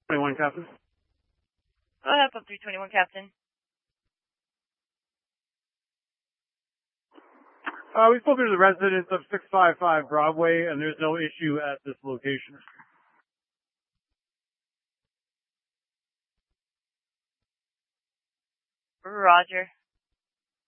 21, Captain. Go ahead, Pub 321, Captain. We spoke to the residents of 655 Broadway, and there's no issue at this location. Roger.